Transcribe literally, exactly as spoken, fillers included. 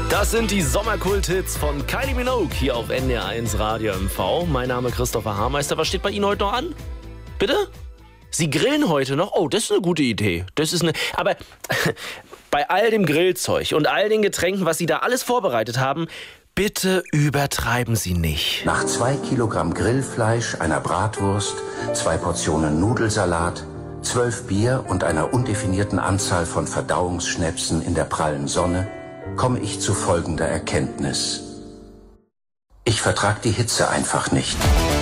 Das sind die Sommerkult-Hits von Kylie Minogue hier auf N D R eins Radio M V. Mein Name ist Christopher Haarmeister. Was steht bei Ihnen heute noch an? Bitte? Sie grillen heute noch? Oh, das ist eine gute Idee. Das ist eine. Aber bei all dem Grillzeug und all den Getränken, was Sie da alles vorbereitet haben, bitte übertreiben Sie nicht. Nach zwei Kilogramm Grillfleisch, einer Bratwurst, zwei Portionen Nudelsalat, zwölf Bier und einer undefinierten Anzahl von Verdauungsschnäpsen in der prallen Sonne komme ich zu folgender Erkenntnis. Ich vertrag die Hitze einfach nicht.